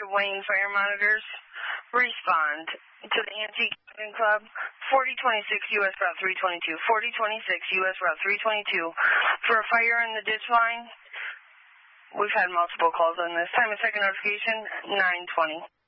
to Wayne Fire Monitors. Respond to the Antique Cabin Club, 4026 U.S. Route 322, 4026 U.S. Route 322, for a fire in the ditch line. We've had multiple calls on this. Time of second notification, 9:20.